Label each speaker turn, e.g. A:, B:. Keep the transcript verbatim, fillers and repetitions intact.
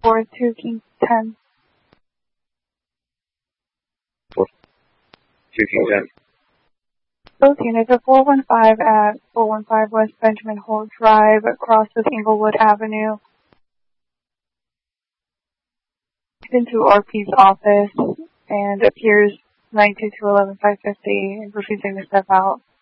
A: four two King ten.
B: four two King ten.
A: Both units are four one five at four one five West Benjamin Hall Drive, across with Inglewood Avenue. Into R P's office and appears nine two two eleven five fifty and refusing to step out.